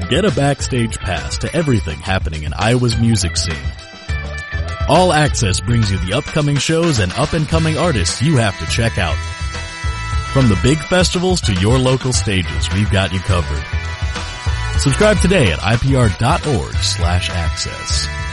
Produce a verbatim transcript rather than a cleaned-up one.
Get a backstage pass to everything happening in Iowa's music scene. All Access brings you the upcoming shows and up-and-coming artists you have to check out. From the big festivals to your local stages, we've got you covered. Subscribe today at I P R dot org slash access.